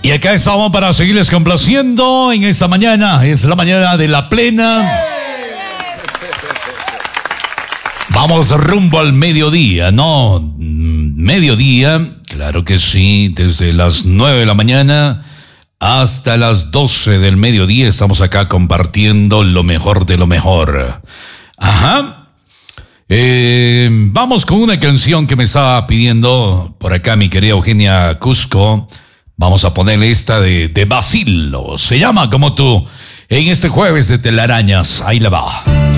Y acá estamos para seguirles complaciendo en esta mañana. Es la mañana de la plena. Vamos rumbo al mediodía, ¿no? Mediodía, claro que sí, desde las 9 de la mañana hasta las 12 del mediodía estamos acá compartiendo lo mejor de lo mejor. Ajá. Vamos con una canción que me estaba pidiendo por acá mi querida Eugenia Cusco. Vamos a ponerle esta de Basilio. Se llama Como tú. En este jueves de telarañas. Ahí la va.